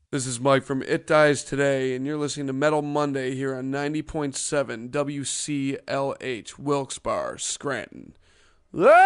This is Mike from It Dies Today, and you're listening to Metal Monday here on 90.7 WCLH, Wilkes-Barre, Scranton. Ah!